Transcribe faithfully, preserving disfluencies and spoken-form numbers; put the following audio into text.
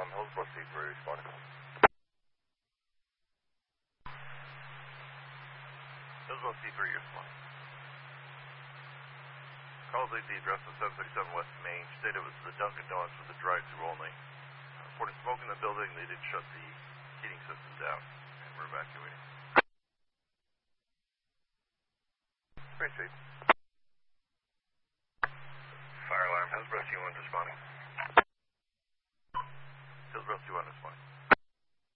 Hillsborough C three responding. Hillsborough C three, you're responding. Calls lead the address of seven thirty-seven West Main. Stated it was the Dunkin' Donuts with the drive-thru only. Uh, reported smoke in the building. They did shut the heating system down, and we're evacuating. Great, Chief. Fire alarm. Hillsborough C one responding. Hillsborough C one responding.